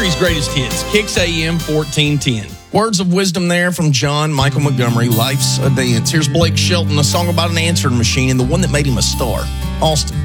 country's greatest hits. Kicks AM 1410. Words of wisdom there from John Michael Montgomery. Life's a dance. Here's Blake Shelton, a song about an answering machine and the one that made him a star. Austin.